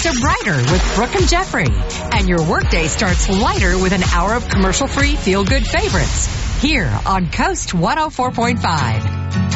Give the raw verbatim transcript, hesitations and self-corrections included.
days are brighter with Brooke and Jeffrey. And your workday starts lighter with an hour of commercial-free feel-good favorites. Here on Coast one oh four point five.